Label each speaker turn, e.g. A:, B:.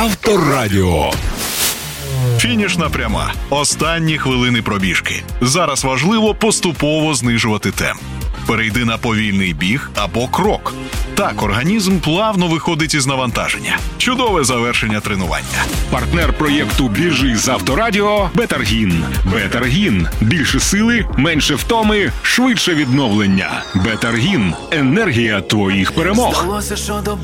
A: Авторадіо.
B: Фінішна пряма. Останні хвилини пробіжки. Зараз важливо поступово знижувати темп. Перейди на повільний біг або крок. Так організм плавно виходить із навантаження. Чудове завершення тренування.
A: Партнер проєкту «Біжи з Авторадіо» Бетаргін. Бетаргін. Більше сили, менше втоми, швидше відновлення. Бетаргін. Енергія твоїх перемог.
C: Здалося, що до